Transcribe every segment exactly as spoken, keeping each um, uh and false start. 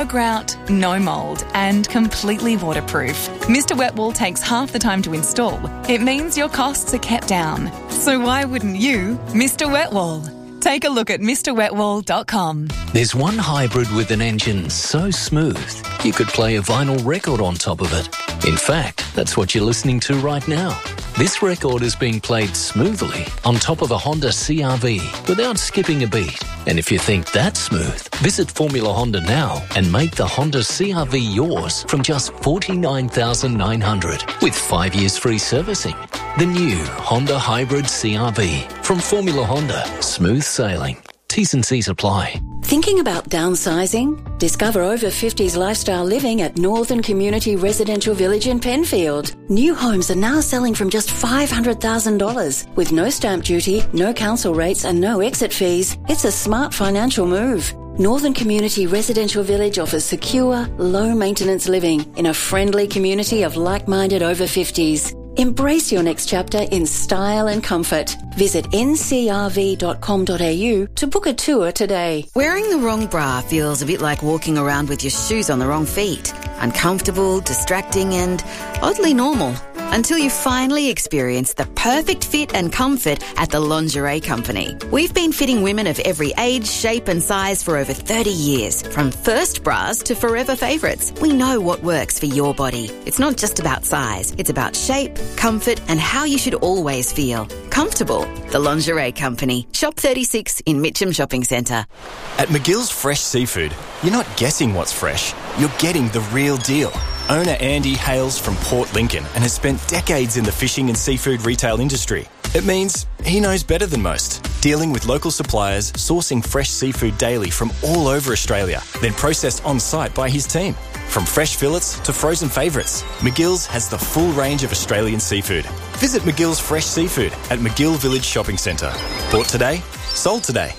No grout, no mould, and completely waterproof. Mister Wetwall takes half the time to install. It means your costs are kept down. So why wouldn't you, Mister Wetwall? Take a look at Mr Wetwall dot com. There's one hybrid with an engine so smooth you could play a vinyl record on top of it. In fact, that's what you're listening to right now. This record is being played smoothly on top of a Honda C R V without skipping a beat. And if you think that's smooth, visit Formula Honda now and make the Honda C R V yours from just forty-nine thousand nine hundred dollars with five years free servicing. The new Honda Hybrid C R V from Formula Honda. Smooth sailing. T's and C's apply. Thinking about downsizing? Discover over fifties lifestyle living at Northern Community Residential Village in Penfield. New homes are now selling from just five hundred thousand dollars. With no stamp duty, no council rates and no exit fees, it's a smart financial move. Northern Community Residential Village offers secure, low-maintenance living in a friendly community of like-minded over fifties. Embrace your next chapter in style and comfort. Visit n c r v dot com dot a u to book a tour today. Wearing the wrong bra feels a bit like walking around with your shoes on the wrong feet. Uncomfortable, distracting and oddly normal. Until you finally experience the perfect fit and comfort at the Lingerie Company. We've been fitting women of every age, shape and size for over thirty years. From first bras to forever favourites. We know what works for your body. It's not just about size. It's about shape, comfort and how you should always feel. Comfortable. The Lingerie Company. Shop thirty-six in Mitcham Shopping Centre. At McGill's Fresh Seafood, you're not guessing what's fresh. You're getting the real deal. Owner Andy hails from Port Lincoln and has spent decades in the fishing and seafood retail industry. It means he knows better than most, dealing with local suppliers, sourcing fresh seafood daily from all over Australia, then processed on-site by his team. From fresh fillets to frozen favourites, McGill's has the full range of Australian seafood. Visit McGill's Fresh Seafood at McGill Village Shopping Centre. Bought today, sold today.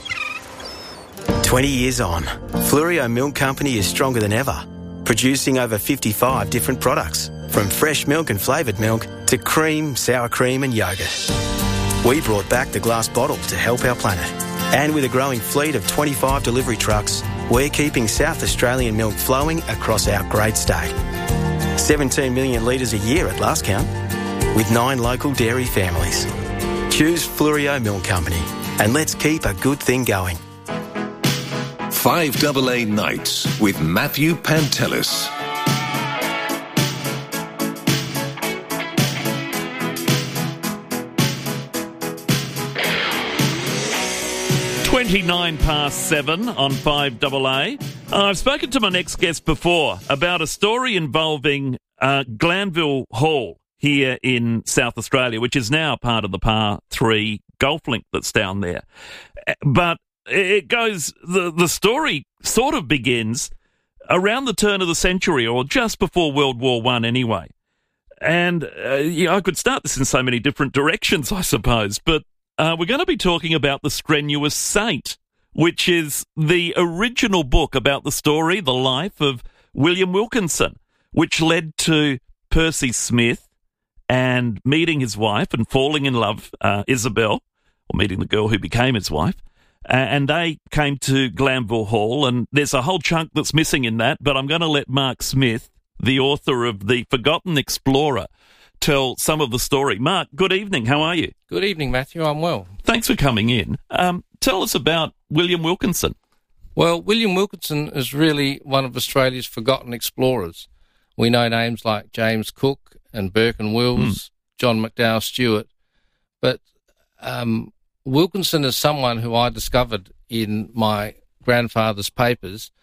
twenty years on, Fluorio Milk Company is stronger than ever, producing over fifty-five different products, from fresh milk and flavoured milk to cream, sour cream and yoghurt. We brought back the glass bottle to help our planet. And with a growing fleet of twenty-five delivery trucks, we're keeping South Australian milk flowing across our great state. seventeen million litres a year at last count, with nine local dairy families. Choose Fluorio Milk Company and let's keep a good thing going. five A A Nights with Matthew Pantelis. twenty-nine past seven on five A A. Uh, I've spoken to my next guest before about a story involving uh, Glanville Hall here in South Australia, which is now part of the Par three golf link that's down there. But it goes, the, the story sort of begins around the turn of the century or just before World War One anyway. And uh, yeah, I could start this in so many different directions, I suppose, but uh, we're going to be talking about The Strenuous Saint, which is the original book about the story, the life of William Wilkinson, which led to Percy Smith and meeting his wife and falling in love, uh, Isabel, or meeting the girl who became his wife. Uh, and they came to Glanville Hall, and there's a whole chunk that's missing in that, but I'm going to let Mark Smith, the author of The Forgotten Explorer, tell some of the story. Mark, good evening. How are you? Good evening, Matthew. I'm well. Thanks for coming in. Um, tell us about William Wilkinson. Well, William Wilkinson is really one of Australia's forgotten explorers. We know names like James Cook and Burke and Wills, mm. John McDowell Stewart, but um, Wilkinson is someone who I discovered in my grandfather's papers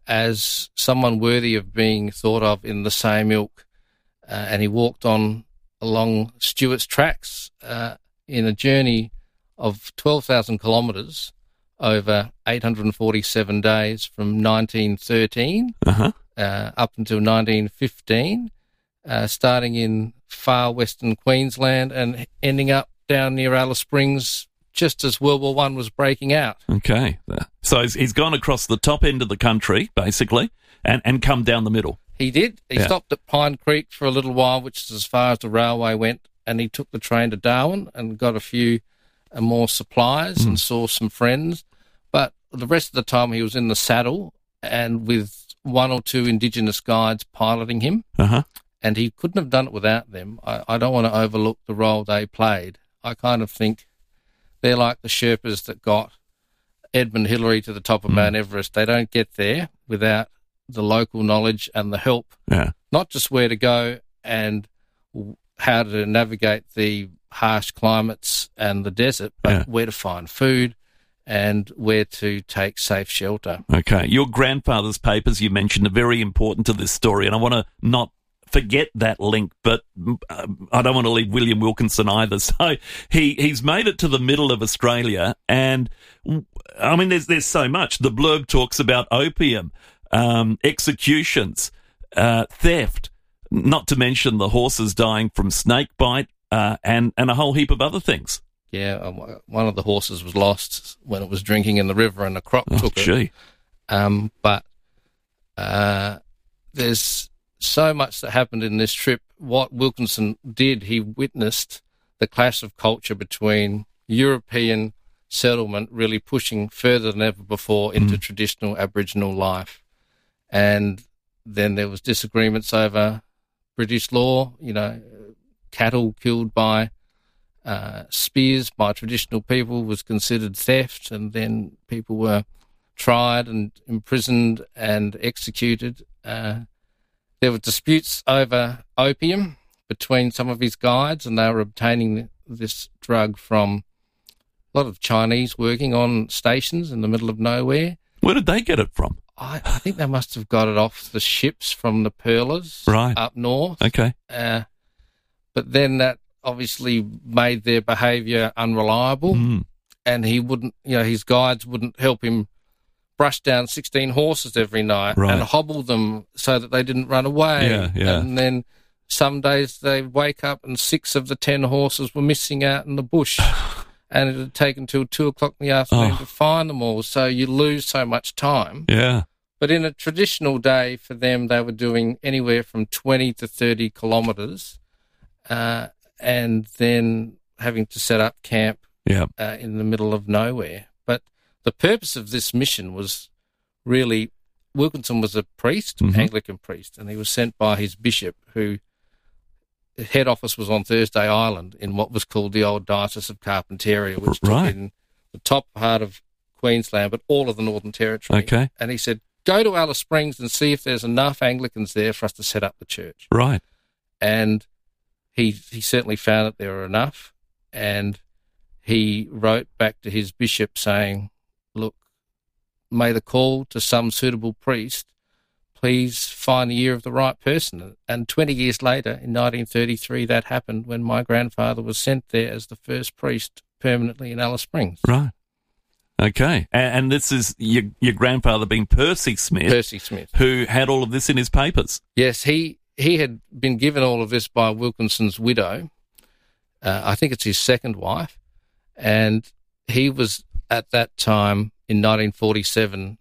as someone worthy of being thought of in the same ilk, uh, and he walked on along Stewart's tracks uh, in a journey of twelve thousand kilometres over eight hundred forty-seven days from nineteen thirteen uh-huh. uh, up until nineteen fifteen, uh, starting in far western Queensland and ending up down near Alice Springs just as World War One was breaking out. Okay. So he's, he's gone across the top end of the country, basically, and, and come down the middle. He did. He yeah. stopped at Pine Creek for a little while, which is as far as the railway went, and he took the train to Darwin and got a few uh, more supplies mm. and saw some friends. But the rest of the time he was in the saddle and with one or two Indigenous guides piloting him, Uh-huh. and he couldn't have done it without them. I, I don't want to overlook the role they played. I kind of think they're like the Sherpas that got Edmund Hillary to the top of mm. Mount Everest. They don't get there without the local knowledge and the help, yeah. not just where to go and how to navigate the harsh climates and the desert, but yeah. where to find food and where to take safe shelter. Okay. Your grandfather's papers you mentioned are very important to this story, and I want to not forget that link, but uh, I don't want to leave William Wilkinson either. So he, he's made it to the middle of Australia, and I mean, there's there's so much. The blurb talks about opium, um, executions, uh, theft, not to mention the horses dying from snake bite, uh, and, and a whole heap of other things. Yeah, one of the horses was lost when it was drinking in the river and the croc oh, took gee. it. Um, but uh, there's so much that happened in this trip. What Wilkinson did, he witnessed the clash of culture between European settlement really pushing further than ever before into mm. traditional Aboriginal life. And then there was disagreements over British law, you know, cattle killed by uh, spears by traditional people was considered theft, and then people were tried and imprisoned and executed. Uh, there were disputes over opium between some of his guides, and they were obtaining this drug from a lot of Chinese working on stations in the middle of nowhere. Where did they get it from? I, I think they must have got it off the ships from the pearlers right. up north. Okay. Uh, but then that obviously made their behaviour unreliable, mm. and he wouldn't, you know, his guides wouldn't help him brush down sixteen horses every night right. and hobble them so that they didn't run away. Yeah, yeah. And then some days they'd wake up and six of the ten horses were missing out in the bush. And it had taken till two o'clock in the afternoon oh. to find them all. So you lose so much time. Yeah. But in a traditional day for them, they were doing anywhere from twenty to thirty kilometres, uh, and then having to set up camp yeah. uh, in the middle of nowhere. But the purpose of this mission was really, Wilkinson was a priest, mm-hmm. Anglican priest, and he was sent by his bishop, who head office was on Thursday Island in what was called the old Diocese of Carpentaria, which right. took in the top part of Queensland, but all of the Northern Territory. Okay. And he said, go to Alice Springs and see if there's enough Anglicans there for us to set up the church. Right. And he he certainly found that there were enough, and he wrote back to his bishop saying, look, may the call to some suitable priest please find the ear of the right person. And twenty years later, in nineteen thirty-three, that happened when my grandfather was sent there as the first priest permanently in Alice Springs. Right. Okay. And, and this is your your grandfather being Percy Smith. Percy Smith. Who had all of this in his papers. Yes, he, he had been given all of this by Wilkinson's widow. Uh, I think it's his second wife. And he was, at that time, in nineteen forty-seven,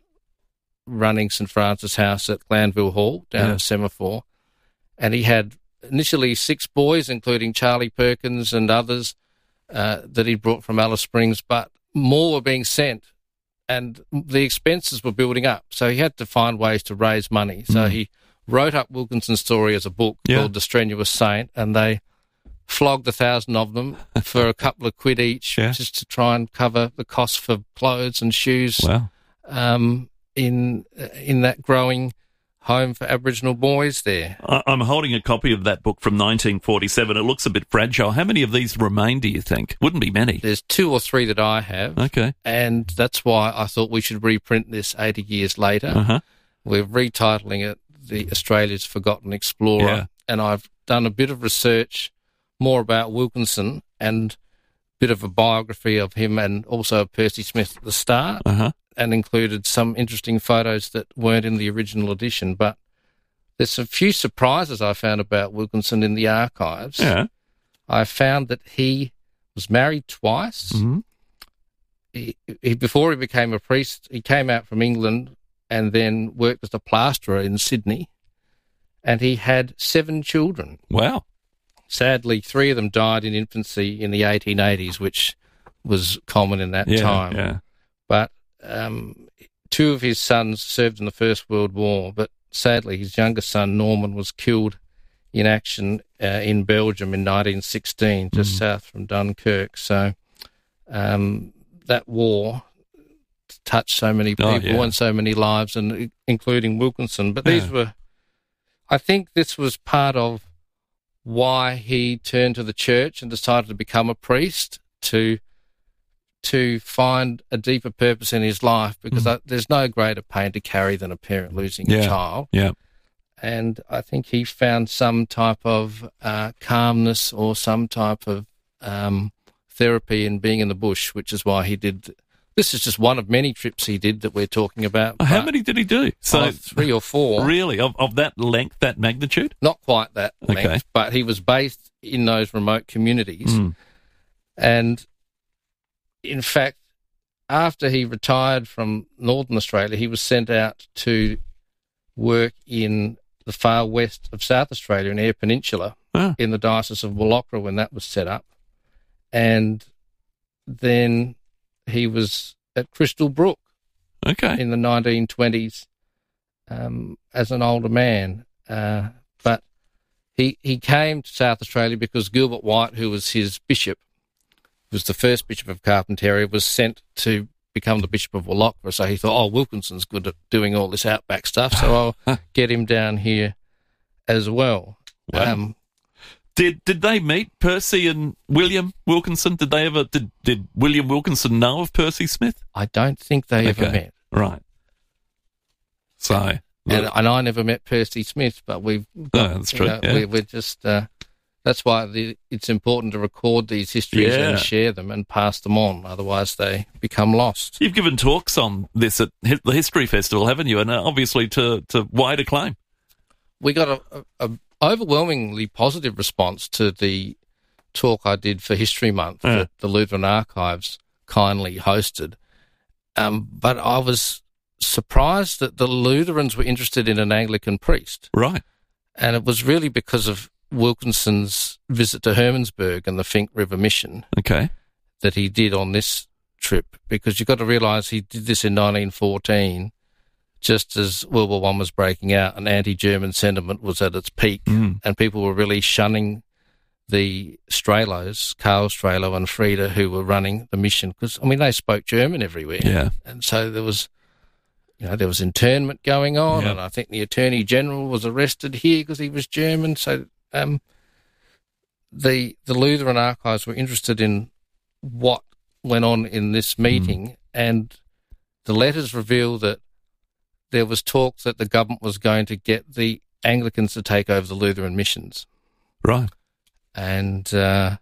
running St Francis House at Glanville Hall down yeah. at Semaphore. And he had initially six boys, including Charlie Perkins and others uh, that he brought from Alice Springs, but more were being sent and the expenses were building up. So he had to find ways to raise money. So mm. he wrote up Wilkinson's story as a book yeah. called The Strenuous Saint, and they flogged a thousand of them for a couple of quid each yeah. just to try and cover the cost for clothes and shoes. Wow. Um, in in that growing home for Aboriginal boys there. I'm holding a copy of that book from nineteen forty-seven. It looks a bit fragile. How many of these remain, do you think? Wouldn't be many. There's two or three that I have. Okay. And that's why I thought we should reprint this eighty years later. Uh-huh. We're retitling it The Australia's Forgotten Explorer. Yeah. And I've done a bit of research more about Wilkinson and a bit of a biography of him and also Percy Smith at the start. Uh-huh. And included some interesting photos that weren't in the original edition. But there's a few surprises I found about Wilkinson in the archives. Yeah. I found that he was married twice. Mm-hmm. He, he, before he became a priest, he came out from England and then worked as a plasterer in Sydney. And he had seven children. Wow. Sadly, three of them died in infancy in the eighteen eighties, which was common in that yeah, time. Yeah. But Um, two of his sons served in the First World War, but sadly his younger son, Norman, was killed in action uh, in Belgium in nineteen sixteen, just mm. south from Dunkirk. So um, that war touched so many people oh, yeah. and so many lives, and including Wilkinson. But these yeah. were, I think this was part of why he turned to the church and decided to become a priest, to to find a deeper purpose in his life, because mm. I, there's no greater pain to carry than a parent losing yeah. a child. Yeah. And I think he found some type of uh, calmness or some type of um, therapy in being in the bush, which is why he did. This is just one of many trips he did that we're talking about. How many did he do? So uh, three or four. Really? Of, of that length, that magnitude? Not quite that length, okay. but he was based in those remote communities. Mm. And in fact, after he retired from Northern Australia, he was sent out to work in the far west of South Australia in Eyre Peninsula ah. in the Diocese of Wallachra when that was set up. And then he was at Crystal Brook okay. in the nineteen twenties um, as an older man. Uh, but he he came to South Australia because Gilbert White, who was his bishop, was the first bishop of Carpentaria, was sent to become the Bishop of Wallachra. So he thought, oh, Wilkinson's good at doing all this outback stuff, so I'll get him down here as well. Wow. Um, did did they meet, Percy and William Wilkinson? Did they ever? Did did William Wilkinson know of Percy Smith? I don't think they okay. ever met. Right. So, and, and I never met Percy Smith, but we've. Got, oh, that's true. You know, yeah. we, we're just. Uh, That's why the, it's important to record these histories yeah. and share them and pass them on. Otherwise, they become lost. You've given talks on this at the History Festival, haven't you? And uh, obviously to, to wide acclaim. We got a, a, a overwhelmingly positive response to the talk I did for History Month yeah. that the Lutheran Archives kindly hosted. Um, but I was surprised that the Lutherans were interested in an Anglican priest. Right. And it was really because of Wilkinson's visit to Hermannsburg and the Fink River Mission okay. that he did on this trip, because you've got to realise he did this in nineteen fourteen, just as World War One was breaking out and anti-German sentiment was at its peak, mm. and people were really shunning the Strelos, Karl Strelo and Frieda, who were running the mission, because, I mean, they spoke German everywhere. Yeah. And so there was... You know, there was internment going on, yeah. and I think the Attorney General was arrested here because he was German. So um, the the Lutheran Archives were interested in what went on in this meeting, mm. and the letters reveal that there was talk that the government was going to get the Anglicans to take over the Lutheran missions. Right. And... Uh,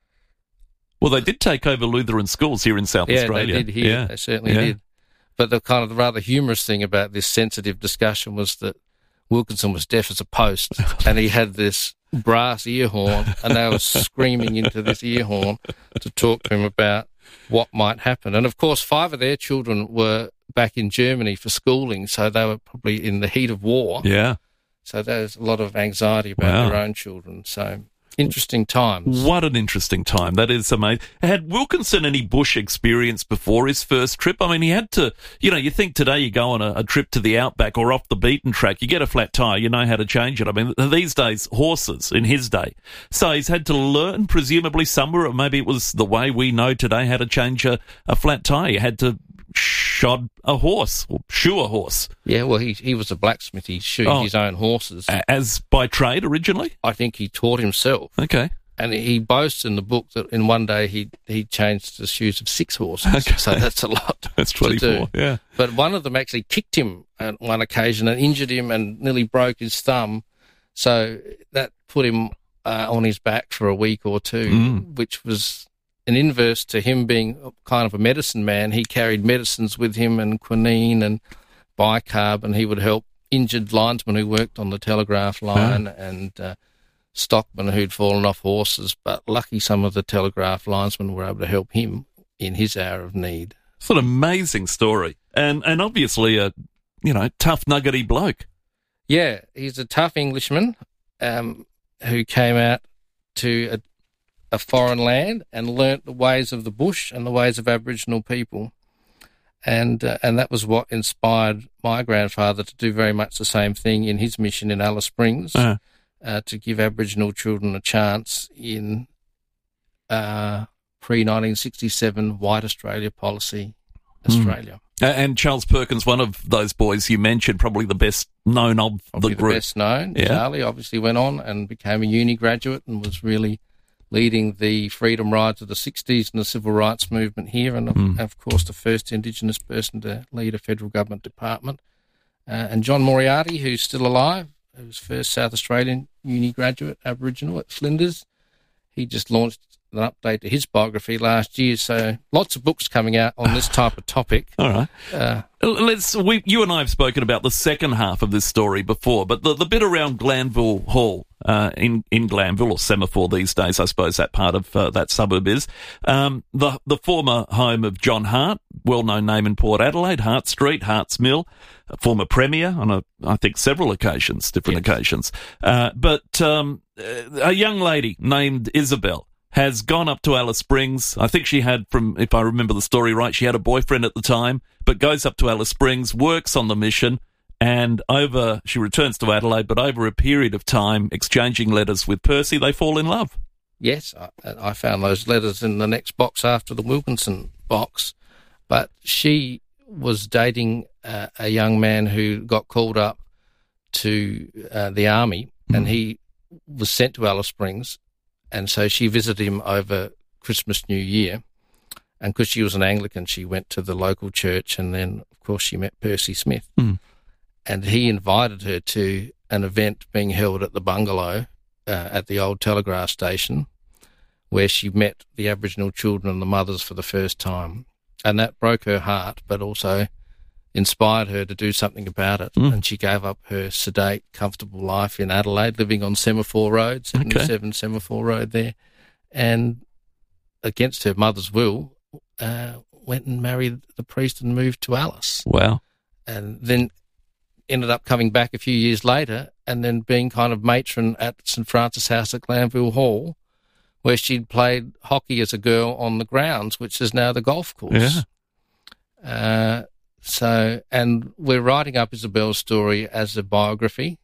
well, they did take over Lutheran schools here in South yeah, Australia. Yeah, they did here. Yeah. They certainly yeah. did. But the kind of the rather humorous thing about this sensitive discussion was that Wilkinson was deaf as a post, and he had this brass ear horn, and they were screaming into this ear horn to talk to him about what might happen. And, of course, five of their children were back in Germany for schooling, so they were probably in the heat of war. Yeah. So there's a lot of anxiety about wow. their own children. So... interesting times. What an interesting time. That is amazing. Had Wilkinson any bush experience before his first trip? I mean, he had to, you know, you think today you go on a, a trip to the outback or off the beaten track, you get a flat tyre, you know how to change it. I mean, these days, horses in his day. So he's had to learn, presumably somewhere, or maybe it was the way we know today how to change a, a flat tyre. You had to shod a horse or shoe a horse. Yeah, well, he he was a blacksmith. He shoed oh, his own horses. As by trade originally? I think he taught himself. Okay. And he boasts in the book that in one day he he changed the shoes of six horses. Okay. So that's a lot. That's twenty-four, yeah. But one of them actually kicked him on one occasion and injured him and nearly broke his thumb. So that put him uh, on his back for a week or two, mm. which was... an inverse to him being kind of a medicine man. He carried medicines with him and quinine and bicarb, and he would help injured linesmen who worked on the telegraph line oh. and uh, stockmen who'd fallen off horses. But lucky some of the telegraph linesmen were able to help him in his hour of need. It's an amazing story. And and obviously a, you know, tough, nuggety bloke. Yeah, he's a tough Englishman um, who came out to a a foreign land and learnt the ways of the bush and the ways of Aboriginal people. And uh, and that was what inspired my grandfather to do very much the same thing in his mission in Alice Springs, uh-huh. uh, to give Aboriginal children a chance in uh, pre-nineteen sixty-seven White Australia policy, Australia. Mm. And Charles Perkins, one of those boys you mentioned, probably the best known of probably the group. the best known. Yeah. Charlie obviously went on and became a uni graduate and was really leading the freedom rides of the sixties and the civil rights movement here, and, mm. of course, the first Indigenous person to lead a federal government department. Uh, and John Moriarty, who's still alive, who was first South Australian uni graduate, Aboriginal at Flinders. He just launched an update to his biography last year, so lots of books coming out on this type of topic. All right. Uh, Let's. We, you and I have spoken about the second half of this story before, but the, the bit around Glanville Hall uh, in, in Glanville, or Semaphore these days, I suppose that part of uh, that suburb is, um, the, the former home of John Hart, well-known name in Port Adelaide, Hart Street, Hart's Mill, a former premier on, a, I think, several occasions, different yes. occasions. Uh, but um, a young lady named Isabel has gone up to Alice Springs. I think she had, from, if I remember the story right, she had a boyfriend at the time, but goes up to Alice Springs, works on the mission, and over, she returns to Adelaide, but over a period of time, exchanging letters with Percy, they fall in love. Yes, I, I found those letters in the next box after the Wilkinson box, but she was dating uh, a young man who got called up to uh, the army, mm. and he was sent to Alice Springs. And so she visited him over Christmas, New Year. And because she was an Anglican, she went to the local church, and then, of course, she met Percy Smith. Mm. And he invited her to an event being held at the bungalow uh, at the old telegraph station, where she met the Aboriginal children and the mothers for the first time. And that broke her heart, but also inspired her to do something about it. Mm. And she gave up her sedate, comfortable life in Adelaide, living on Semaphore Road, seventy-seven okay. Semaphore Road there, and against her mother's will, uh, went and married the priest and moved to Alice. Wow. And then ended up coming back a few years later and then being kind of matron at St Francis House at Glanville Hall, where she'd played hockey as a girl on the grounds, which is now the golf course. Yeah. Uh, So, and we're writing up Isabel's story as a biography,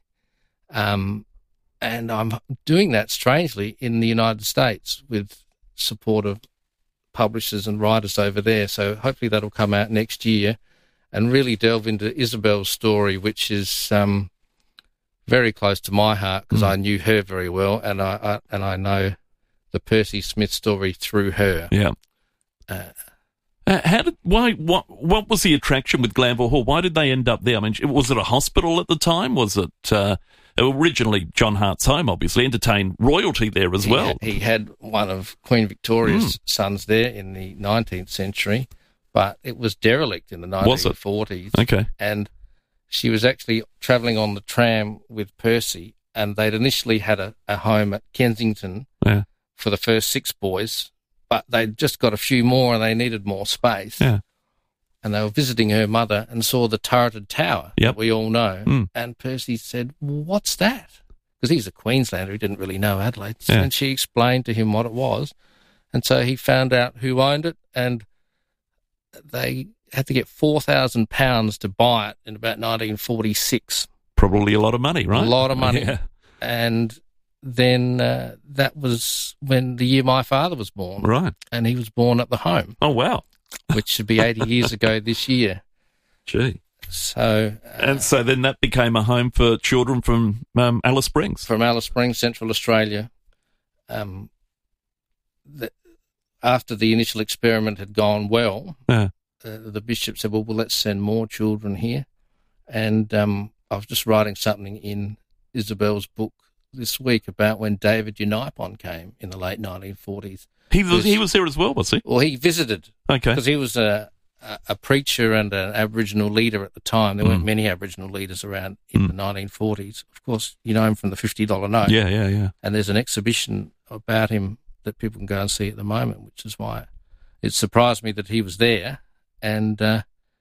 um, and I'm doing that, strangely, in the United States with support of publishers and writers over there. So hopefully that'll come out next year and really delve into Isabel's story, which is um, very close to my heart because mm. I knew her very well, and I, I and I know the Percy Smith story through her. Yeah. Uh, Uh, how did, why, what, what was the attraction with Glanville Hall? Why did they end up there? I mean, was it a hospital at the time? Was it, uh, originally John Hart's home, obviously, entertained royalty there as he well? Had, he had one of Queen Victoria's mm. sons there in the nineteenth century, but it was derelict in the nineteen forties. Okay. And she was actually travelling on the tram with Percy, and they'd initially had a, a home at Kensington yeah. for the first six boys, but they'd just got a few more and they needed more space. Yeah. And they were visiting her mother and saw the turreted tower yep. that we all know. Mm. And Percy said, well, what's that? Because he's a Queenslander, he didn't really know Adelaide. Yeah. And she explained to him what it was. And so he found out who owned it, and they had to get four thousand pounds to buy it in about nineteen forty-six. Probably a lot of money, right? A lot of money. Yeah. And then uh, that was when the year my father was born. Right. And he was born at the home. Oh, wow. Which should be eighty years ago this year. Gee. So, uh, and so then that became a home for children from um, Alice Springs. From Alice Springs, Central Australia. Um, the, after the initial experiment had gone well, yeah. uh, the bishop said, well, well, let's send more children here. And um, I was just writing something in Isabel's book this week about when David Uniapon came in the late nineteen forties. He was, he was there as well, was he? Well, he visited. Okay. Because he was a, a, a preacher and an Aboriginal leader at the time. There mm. weren't many Aboriginal leaders around in mm. the nineteen forties. Of course, you know him from the fifty dollar note. Yeah, yeah, yeah. And there's an exhibition about him that people can go and see at the moment, which is why it surprised me that he was there. And, uh,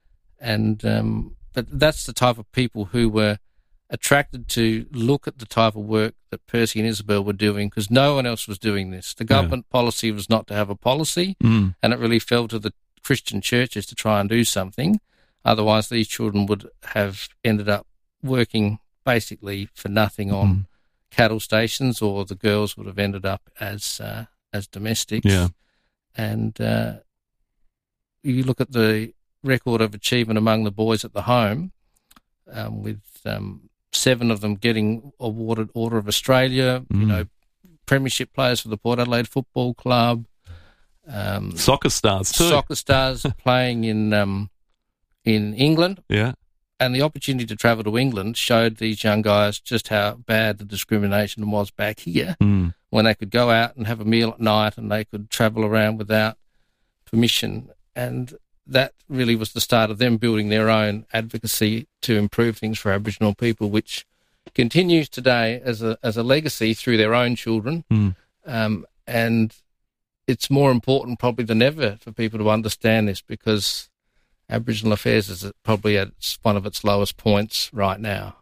and um, but that's the type of people who were attracted to look at the type of work that Percy and Isabel were doing, because no one else was doing this. The government yeah. policy was not to have a policy, mm. and it really fell to the Christian churches to try and do something. Otherwise, these children would have ended up working basically for nothing on mm. cattle stations, or the girls would have ended up as uh, as domestics. Yeah. And uh, you look at the record of achievement among the boys at the home, um, with um, seven of them getting awarded Order of Australia, mm. you know, premiership players for the Port Adelaide Football Club. Um, soccer stars too. Soccer stars playing in um, in England. Yeah. And the opportunity to travel to England showed these young guys just how bad the discrimination was back here, mm. when they could go out and have a meal at night and they could travel around without permission. And that really was the start of them building their own advocacy to improve things for Aboriginal people, which continues today as a as a legacy through their own children. Mm. Um, and it's more important probably than ever for people to understand this, because Aboriginal affairs is probably at one of its lowest points right now.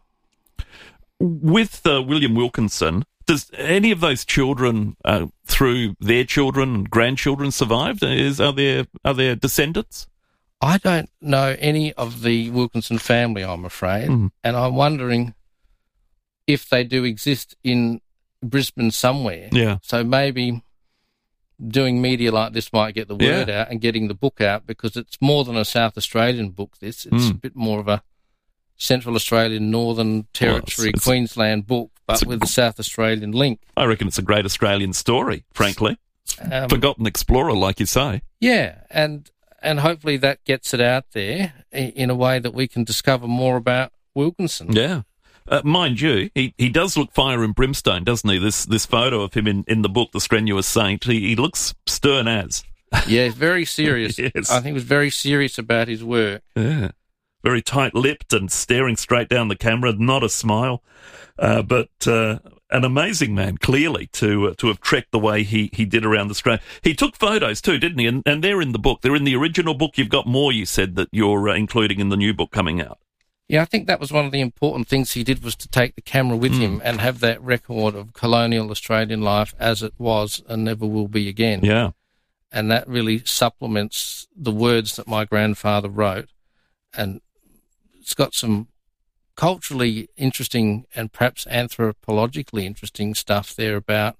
With uh, William Wilkinson, does any of those children, uh, through their children and grandchildren, survived? Is are there are there descendants? I don't know any of the Wilkinson family, I'm afraid, mm. and I'm wondering if they do exist in Brisbane somewhere. Yeah. So maybe doing media like this might get the word yeah. out and getting the book out, because it's more than a South Australian book, this. It's mm. a bit more of a Central Australian, Northern Territory, well, it's, Queensland book, but with a South Australian link. I reckon it's a great Australian story, frankly. Um, Forgotten explorer, like you say. Yeah, and and hopefully that gets it out there in a way that we can discover more about Wilkinson. Yeah. Uh, mind you, he, he does look fire and brimstone, doesn't he? This this photo of him in, in the book, The Strenuous Saint, he, he looks stern as. Yeah, very serious. Yes. I think he was very serious about his work. Yeah. Very tight-lipped and staring straight down the camera, not a smile. Uh, but uh, an amazing man, clearly, to uh, to have trekked the way he, he did around Australia. He took photos too, didn't he? And, and they're in the book. They're in the original book. You've got more, you said, that you're uh, including in the new book coming out. Yeah, I think that was one of the important things he did, was to take the camera with mm. him and have that record of colonial Australian life as it was and never will be again. Yeah. And that really supplements the words that my grandfather wrote. And it's got some culturally interesting and perhaps anthropologically interesting stuff there about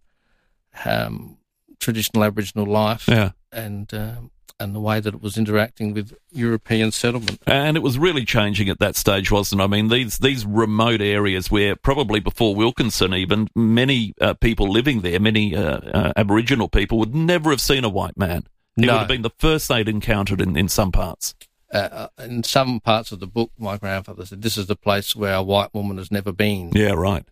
um, traditional Aboriginal life. Yeah. And um, and the way that it was interacting with European settlement. And it was really changing at that stage, wasn't it? I mean, these these remote areas where probably before Wilkinson even, many uh, people living there, many uh, uh, Aboriginal people would never have seen a white man. He no. would have been the first they'd encountered in, in some parts. Uh, in some parts of the book, my grandfather said, this is the place where a white woman has never been. Yeah, right.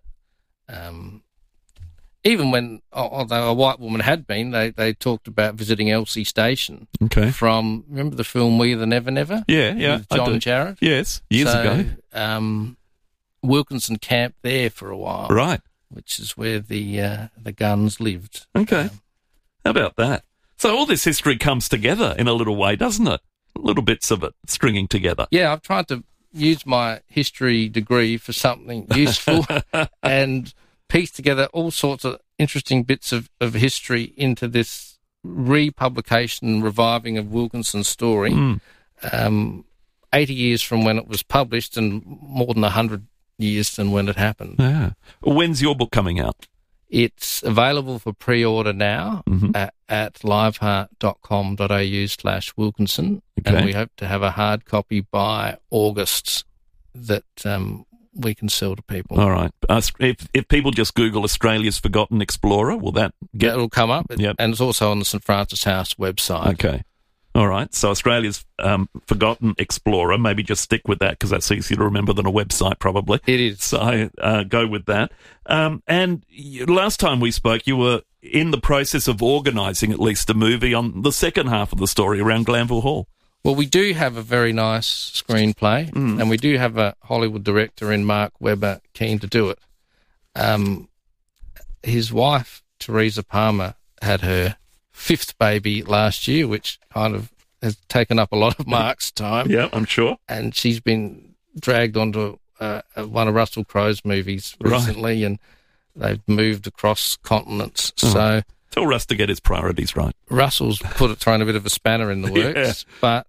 Um, even when, although a white woman had been, they, they talked about visiting Elsie Station. Okay. From, remember the film We the Never Never? Yeah, yeah. With John Jarrett? Yes, years so, ago. Um, Wilkinson camped there for a while. Right. Which is where the uh, the guns lived. Okay. Um, How about that? So all this history comes together in a little way, doesn't it? Little bits of it stringing together. Yeah, I've tried to use my history degree for something useful and piece together all sorts of interesting bits of, of history into this republication and reviving of Wilkinson's story. Mm. Um, eighty years from when it was published and more than one hundred years than when it happened. Yeah. When's your book coming out? It's available for pre-order now mm-hmm. at, at liveheart dot com dot a u slash Wilkinson. Okay. And we hope to have a hard copy by August that um, we can sell to people. All right. Uh, if, if people just Google Australia's Forgotten Explorer, will that get... That'll come up. Yep. And it's also on the St Francis House website. Okay. All right. So Australia's um, Forgotten Explorer, maybe just stick with that because that's easier to remember than a website probably. It is. So uh, go with that. Um, and you, last time we spoke, you were in the process of organising at least a movie on the second half of the story around Glanville Hall. Well, we do have a very nice screenplay mm. and we do have a Hollywood director in Mark Webber keen to do it. Um, his wife, Teresa Palmer, had her fifth baby last year, which kind of has taken up a lot of Mark's time. Yeah, I'm sure. And she's been dragged onto uh, one of Russell Crowe's movies recently, right. and they've moved across continents. Oh. So tell Russ to get his priorities right. Russell's put it, thrown a bit of a spanner in the works, yeah. but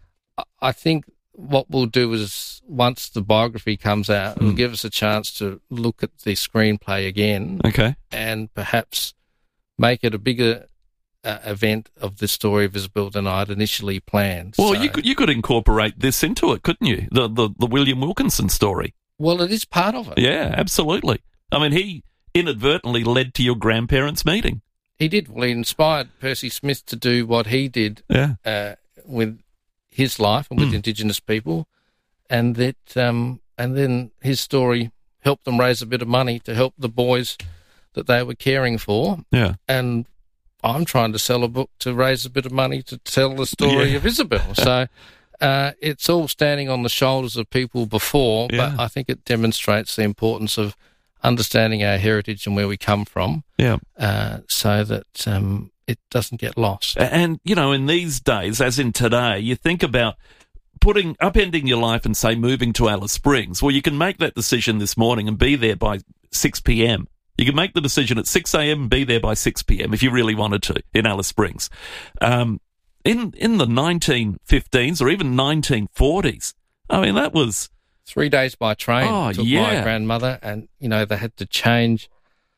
I think what we'll do is once the biography comes out, it'll mm. give us a chance to look at the screenplay again, okay, and perhaps make it a bigger uh, event of the story of Isabel than I'd initially planned. Well, so, you could you could incorporate this into it, couldn't you? The the, the William Wilkinson story. Well, it is part of it. Yeah, absolutely. I mean, he inadvertently led to your grandparents' meeting. He did. Well, he inspired Percy Smith to do what he did yeah. uh, with his life and with mm. Indigenous people, and that um, and then his story helped them raise a bit of money to help the boys that they were caring for. Yeah. And I'm trying to sell a book to raise a bit of money to tell the story yeah. of Isabel. So uh, it's all standing on the shoulders of people before, yeah. but I think it demonstrates the importance of understanding our heritage and where we come from, yeah, uh, so that um, it doesn't get lost. And, you know, in these days, as in today, you think about putting, upending your life and, say, moving to Alice Springs. Well, you can make that decision this morning and be there by six p.m. You can make the decision at six a.m. and be there by six p.m. if you really wanted to in Alice Springs. Um, in, in the nineteen fifteens or even nineteen forties, I mean, that was... Three days by train oh, took yeah. my grandmother, and, you know, they had to change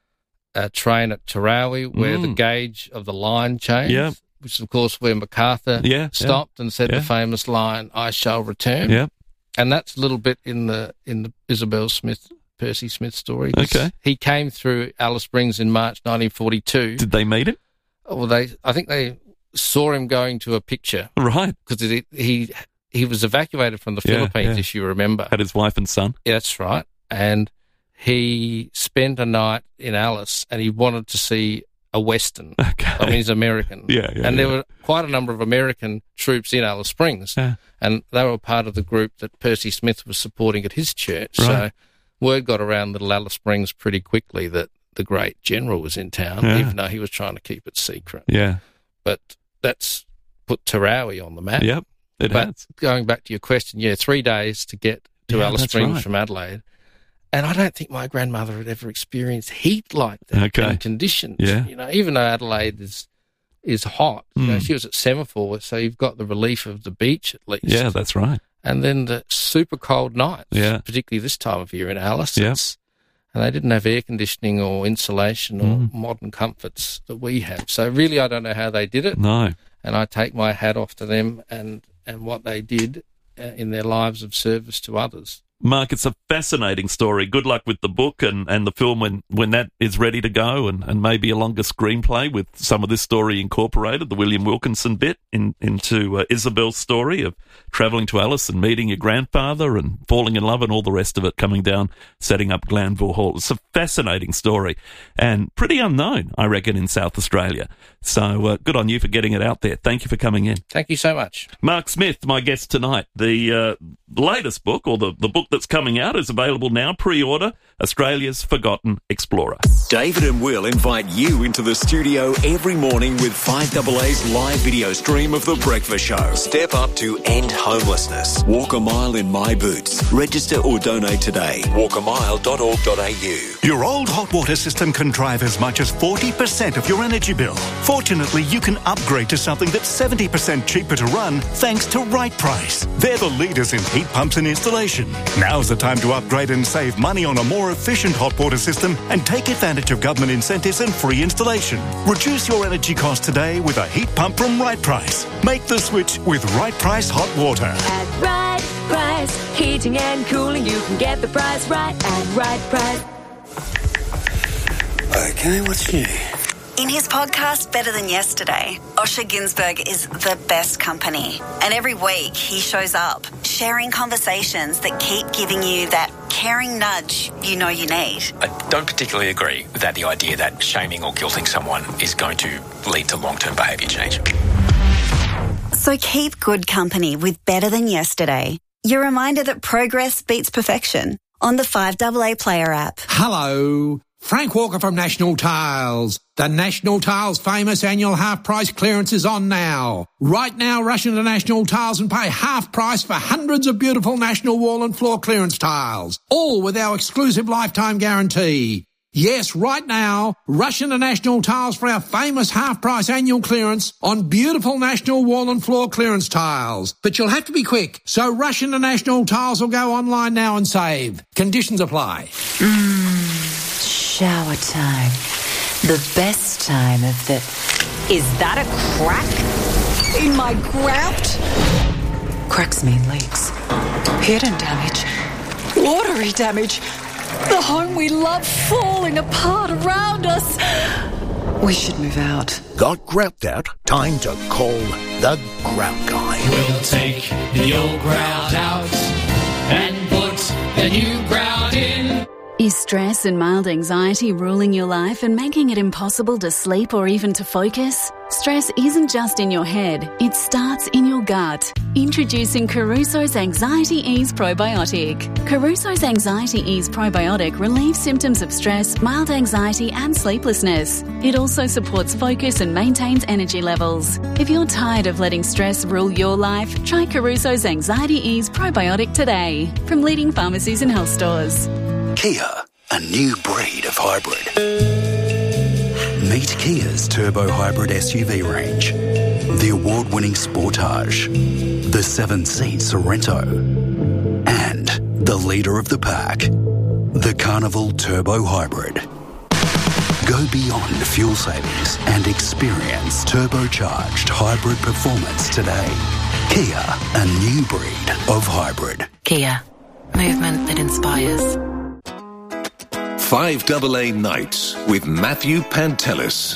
a train at Tarawi where mm. the gauge of the line changed, yeah. which is, of course, where MacArthur yeah, stopped yeah. and said yeah. the famous line, "I shall return." Yeah. And that's a little bit in the in the Isabel Smith, Percy Smith story. Okay. He came through Alice Springs in March nineteen forty-two. Did they meet him? Well, they, I think they saw him going to a picture. Right. Because he... he He was evacuated from the yeah, Philippines, yeah. if you remember. Had his wife and son. Yeah, that's right. And he spent a night in Alice, and he wanted to see a Western. Okay. I mean, he's American. Yeah, yeah. And yeah. there were quite a number of American troops in Alice Springs, yeah. and they were part of the group that Percy Smith was supporting at his church. Right. So word got around little Alice Springs pretty quickly that the great general was in town, yeah. even though he was trying to keep it secret. Yeah. But that's put Tarawi on the map. Yep. It but has. Going back to your question, yeah, three days to get to yeah, Alice Springs right. from Adelaide. And I don't think my grandmother had ever experienced heat like that okay. and conditions. Yeah. You know, even though Adelaide is is hot, mm. you know, she was at semaphore, so you've got the relief of the beach at least. Yeah, that's right. And then the super cold nights, yeah. particularly this time of year in Alice. Yeah. And they didn't have air conditioning or insulation or mm. modern comforts that we have. So really, I don't know how they did it. No. And I take my hat off to them and, and what they did uh, in their lives of service to others. Mark, it's a fascinating story. Good luck with the book and, and the film when, when that is ready to go, and, and maybe a longer screenplay with some of this story incorporated, the William Wilkinson bit in, into uh, Isabel's story of travelling to Alice and meeting your grandfather and falling in love and all the rest of it, coming down, setting up Glanville Hall. It's a fascinating story and pretty unknown, I reckon, in South Australia. So uh, good on you for getting it out there. Thank you for coming in. Thank you so much. Mark Smith, my guest tonight. The uh, latest book, or the, the book that's coming out, is available now. Pre-order, Australia's Forgotten Explorer. David and Will invite you into the studio every morning with five A A's live video stream of The Breakfast Show. Step up to end homelessness. Walk a mile in my boots. Register or donate today. walk a mile dot org dot a u. Your old hot water system can drive as much as forty percent of your energy bill. Fortunately, you can upgrade to something that's seventy percent cheaper to run thanks to Right Price. They're the leaders in heat pumps and installation. Now's the time to upgrade and save money on a more efficient hot water system and take advantage of government incentives and free installation. Reduce your energy costs today with a heat pump from Right Price. Make the switch with Right Price Hot Water. At Right Price, heating and cooling, you can get the price right at Right Price. Okay, what's new? In his podcast, Better Than Yesterday, Osher Günsberg is the best company. And every week he shows up, sharing conversations that keep giving you that caring nudge you know you need. I don't particularly agree with that, the idea that shaming or guilting someone is going to lead to long-term behaviour change. So keep good company with Better Than Yesterday. Your reminder that progress beats perfection on the five A A Player app. Hello. Frank Walker from National Tiles. The National Tiles famous annual half-price clearance is on now. Right now, rush into National Tiles and pay half price for hundreds of beautiful National wall and floor clearance tiles, all with our exclusive lifetime guarantee. Yes, right now, rush into National Tiles for our famous half-price annual clearance on beautiful National wall and floor clearance tiles. But you'll have to be quick, so rush into National Tiles or go online now and save. Conditions apply. Mmm, shower time. The best time of the... Is that a crack in my grout? Cracks mean leaks. Hidden damage. Watery damage. The home we love falling apart around us. We should move out. Got grout out? Time to call the Grout Guy. We'll take the old grout out and put the new grout in. Is stress and mild anxiety ruling your life and making it impossible to sleep or even to focus? Stress isn't just in your head, it starts in your gut. Introducing Caruso's Anxiety Ease Probiotic. Caruso's Anxiety Ease Probiotic relieves symptoms of stress, mild anxiety and sleeplessness. It also supports focus and maintains energy levels. If you're tired of letting stress rule your life, try Caruso's Anxiety Ease Probiotic today from leading pharmacies and health stores. Kia, a new breed of hybrid. Meet Kia's turbo hybrid S U V range. The award-winning Sportage, the seven-seat Sorento, and the leader of the pack, the Carnival Turbo Hybrid. Go beyond fuel savings and experience turbocharged hybrid performance today. Kia, a new breed of hybrid. Kia, movement that inspires. five A A Nights with Matthew Pantelis.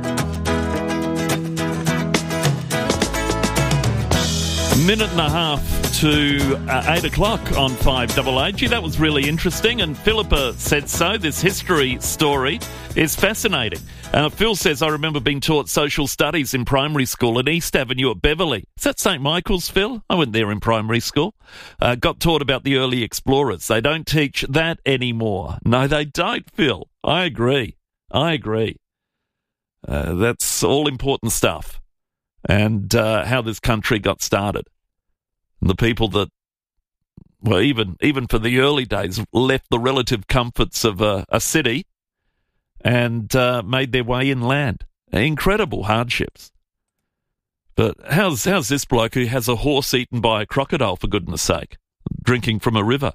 Minute and a half to uh, eight o'clock on five A A. Gee, that was really interesting, and Philippa said so. This history story is fascinating. Uh, Phil says, I remember being taught social studies in primary school at East Avenue at Beverley. Is that Saint Michael's, Phil? I went there in primary school. Uh, got taught about the early explorers. They don't teach that anymore. No, they don't, Phil. I agree. I agree. Uh, that's all important stuff. And uh, how this country got started. And the people that, well, even even for the early days, left the relative comforts of a, a city and uh, made their way inland. Incredible hardships. But how's how's this bloke who has a horse eaten by a crocodile, for goodness sake, drinking from a river?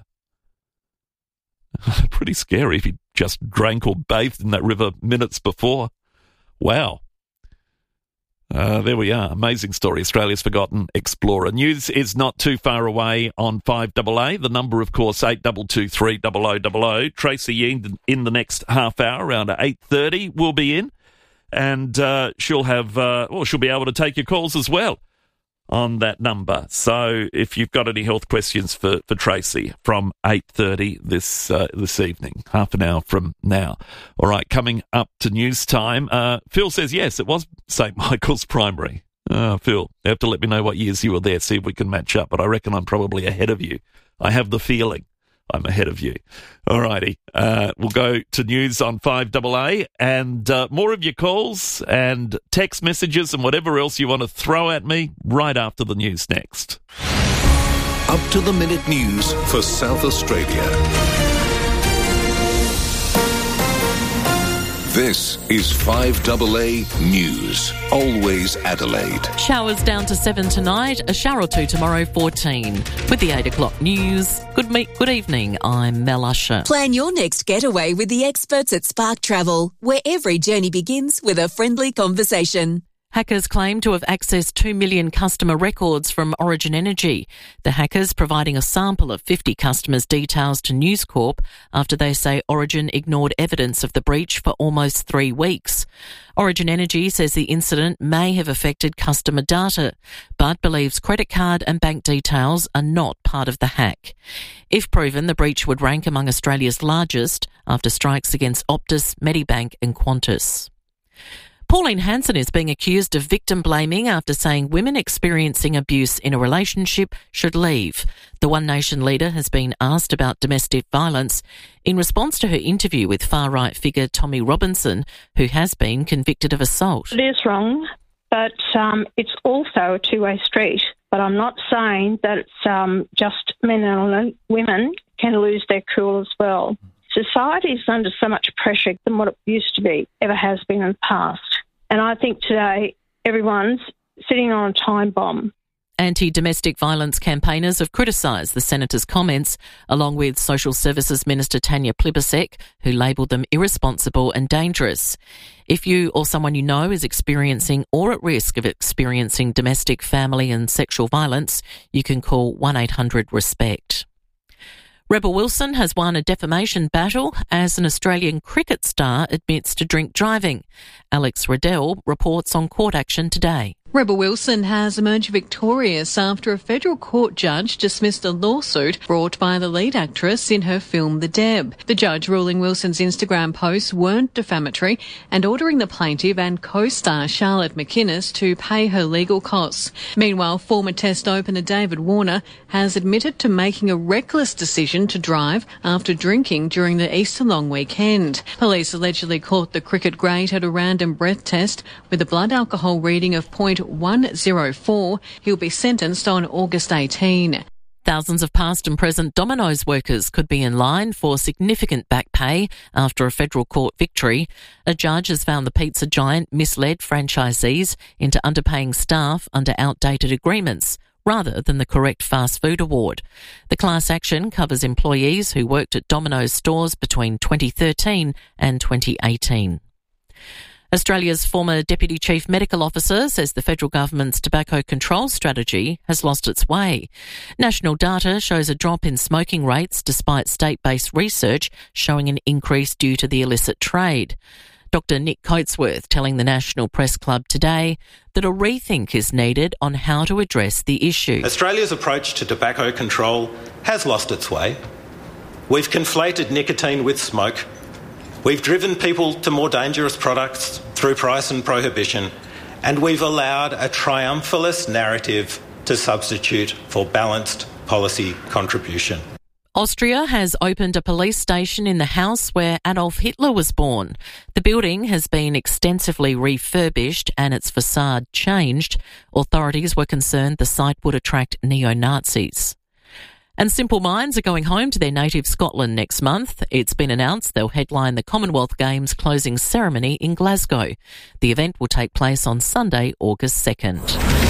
Pretty scary if he just drank or bathed in that river minutes before. Wow. Uh, there we are. Amazing story. Australia's forgotten explorer. News is not too far away on five A A. The number, of course, eight two two three zero zero zero zero. Tracy in, in the next half hour, around eight thirty, will be in. And uh, she'll have, uh, well, she'll be able to take your calls as well on that number. So if you've got any health questions for, for Tracy from eight thirty this uh, this evening, half an hour from now. All right, coming up to news time. Uh, Phil says, yes, it was Saint Michael's Primary. Uh, Phil, you have to let me know what years you were there, see if we can match up. But I reckon I'm probably ahead of you. I have the feeling I'm ahead of you. All righty. Uh, we'll go to news on five A A and uh, more of your calls and text messages and whatever else you want to throw at me right after the news next. Up to the minute news for South Australia. This is five A A News. Always Adelaide. Showers down to seven tonight, a shower or two tomorrow, fourteen. With the eight o'clock news, good meet, good evening, I'm Mel Usher. Plan your next getaway with the experts at Spark Travel, where every journey begins with a friendly conversation. Hackers claim to have accessed two million customer records from Origin Energy. The hackers providing a sample of fifty customers' details to News Corp after they say Origin ignored evidence of the breach for almost three weeks. Origin Energy says the incident may have affected customer data, but believes credit card and bank details are not part of the hack. If proven, the breach would rank among Australia's largest after strikes against Optus, Medibank and Qantas. Pauline Hanson is being accused of victim blaming after saying women experiencing abuse in a relationship should leave. The One Nation leader has been asked about domestic violence in response to her interview with far-right figure Tommy Robinson, who has been convicted of assault. It is wrong, but um, it's also a two-way street. But I'm not saying that it's um, just men and women can lose their cool as well. Society is under so much pressure than what it used to be, ever has been in the past. And I think today everyone's sitting on a time bomb. Anti-domestic violence campaigners have criticised the Senator's comments, along with Social Services Minister Tanya Plibersek, who labelled them irresponsible and dangerous. If you or someone you know is experiencing or at risk of experiencing domestic, family and sexual violence, you can call one eight hundred RESPECT. Rebel Wilson has won a defamation battle as an Australian cricket star admits to drink driving. Alex Riddell reports on court action today. Rebel Wilson has emerged victorious after a federal court judge dismissed a lawsuit brought by the lead actress in her film The Deb. The judge ruling Wilson's Instagram posts weren't defamatory and ordering the plaintiff and co-star Charlotte McInnes to pay her legal costs. Meanwhile, former Test opener David Warner has admitted to making a reckless decision to drive after drinking during the Easter long weekend. Police allegedly caught the cricket great at a random breath test with a blood alcohol reading of point one oh four. He'll be sentenced on August eighteenth. Thousands of past and present Domino's workers could be in line for significant back pay after a federal court victory. A judge has found the pizza giant misled franchisees into underpaying staff under outdated agreements, rather than the correct fast food award. The class action covers employees who worked at Domino's stores between twenty thirteen and twenty eighteen. Australia's former Deputy Chief Medical Officer says the federal government's tobacco control strategy has lost its way. National data shows a drop in smoking rates despite state-based research showing an increase due to the illicit trade. Doctor Nick Coatsworth telling the National Press Club today that a rethink is needed on how to address the issue. Australia's approach to tobacco control has lost its way. We've conflated nicotine with smoke. We've driven people to more dangerous products through price and prohibition, and we've allowed a triumphalist narrative to substitute for balanced policy contribution. Austria has opened a police station in the house where Adolf Hitler was born. The building has been extensively refurbished and its facade changed. Authorities were concerned the site would attract neo-Nazis. And Simple Minds are going home to their native Scotland next month. It's been announced they'll headline the Commonwealth Games closing ceremony in Glasgow. The event will take place on Sunday, August second.